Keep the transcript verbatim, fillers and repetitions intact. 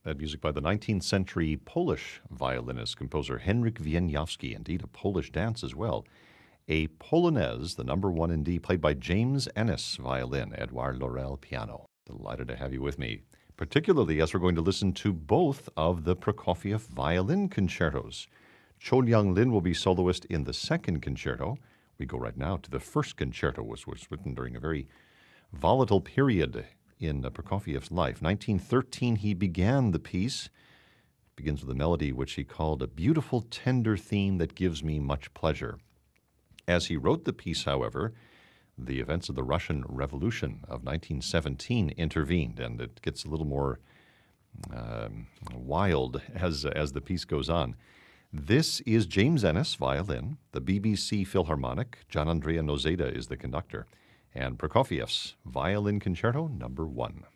That music by the nineteenth century Polish violinist, composer Henryk Wieniawski, indeed a Polish dance as well. A Polonaise, the number one in D, played by James Ennis, violin, Edouard Laurel, piano. Delighted to have you with me, particularly as we're going to listen to both of the Prokofiev violin concertos. Cho Young-lin will be soloist in the second concerto. We go right now to the first concerto, which was written during a very volatile period in Prokofiev's life. nineteen thirteen, he began the piece. It begins with a melody which he called a beautiful, tender theme that gives me much pleasure. As he wrote the piece, however, the events of the Russian Revolution of nineteen seventeen intervened, and it gets a little more um, wild as, as the piece goes on. This is James Ennis, violin, the B B C Philharmonic, Gian Andrea Nozeda is the conductor, and Prokofiev's Violin Concerto number one.